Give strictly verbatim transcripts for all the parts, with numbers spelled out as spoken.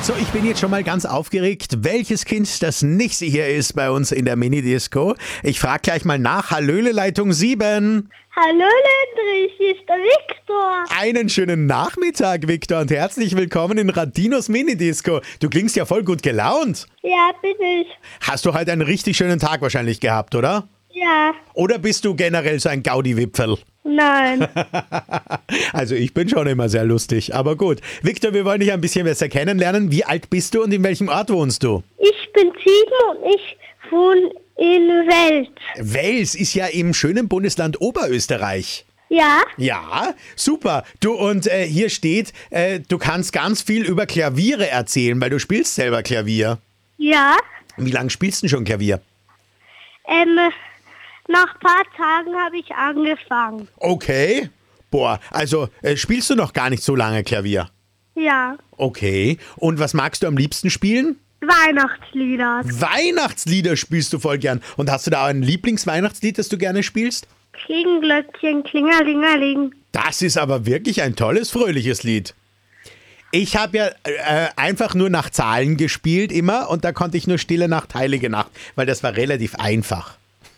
So, ich bin jetzt schon mal ganz aufgeregt, welches Kind das nächste hier ist bei uns in der Mini-Disco. Ich frage gleich mal nach. Hallöle, Leitung sieben. Hallo Lendrich, hier ist der Viktor. Einen schönen Nachmittag, Viktor, und herzlich willkommen in Radinos Mini-Disco. Du klingst ja voll gut gelaunt. Ja, bin ich. Hast du heute einen richtig schönen Tag wahrscheinlich gehabt, oder? Ja. Oder bist du generell so ein Gaudi-Wipfel? Nein. Also ich bin schon immer sehr lustig, aber gut. Viktor, wir wollen dich ein bisschen besser kennenlernen. Wie alt bist du und in welchem Ort wohnst du? Ich bin sieben und ich wohne in Wels. Wels ist ja im schönen Bundesland Oberösterreich. Ja? Ja, super. Du, und äh, hier steht, äh, du kannst ganz viel über Klaviere erzählen, weil du spielst selber Klavier. Ja. Wie lange spielst du denn schon Klavier? Ähm, nach ein paar Tagen habe ich angefangen. Okay. Boah, also äh, spielst du noch gar nicht so lange Klavier? Ja. Okay. Und was magst du am liebsten spielen? Weihnachtslieder. Weihnachtslieder spielst du voll gern. Und hast du da ein Lieblingsweihnachtslied, das du gerne spielst? Klingenglöckchen, klingelingeling. Das ist aber wirklich ein tolles, fröhliches Lied. Ich habe ja äh, einfach nur nach Zahlen gespielt immer und da konnte ich nur Stille Nacht, Heilige Nacht, weil das war relativ einfach.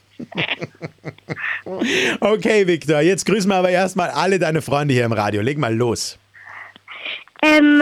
Okay, Viktor, jetzt grüßen wir aber erstmal alle deine Freunde hier im Radio. Leg mal los. Ähm,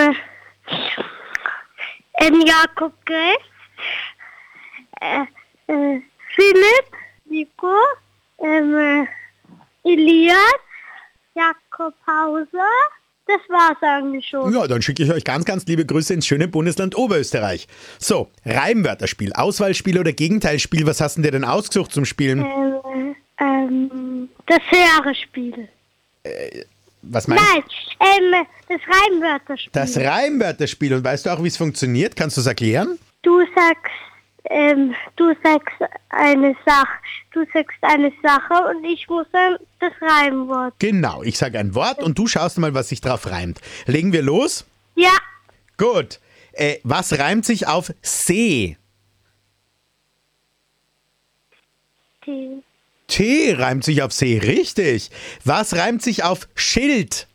ähm Jakob Gress, äh, äh, Philipp, Nico, ähm, äh, Elias, Jakob Hauser. Das war's eigentlich schon. Ja, dann schicke ich euch ganz, ganz liebe Grüße ins schöne Bundesland Oberösterreich. So, Reimwörterspiel, Auswahlspiel oder Gegenteilspiel, was hast du dir denn ausgesucht zum Spielen? Ähm, ähm, das höhere Spiel. Was meinst du? Nein, ähm, das Reimwörterspiel. Das Reimwörterspiel. Und weißt du auch, wie es funktioniert? Kannst du es erklären? Du sagst, ähm, du sagst eine Sache, du sagst eine Sache und ich muss dann das Reimwort. Genau, ich sage ein Wort und du schaust mal, was sich drauf reimt. Legen wir los? Ja. Gut. Äh, was reimt sich auf See? T. T reimt sich auf See, richtig. Was reimt sich auf Schild?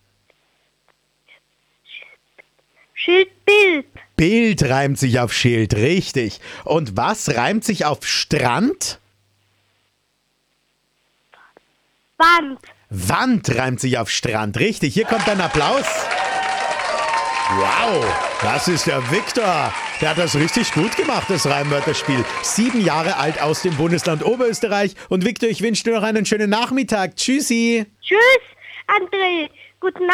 Schildbild. Bild reimt sich auf Schild, richtig. Und was reimt sich auf Strand? Wand. Wand reimt sich auf Strand, richtig. Hier kommt ein Applaus. Wow, das ist der Viktor. Der hat das richtig gut gemacht, das Reimwörterspiel. Sieben Jahre alt aus dem Bundesland Oberösterreich. Und Viktor, ich wünsche dir noch einen schönen Nachmittag. Tschüssi. Tschüss, André. Guten Abend.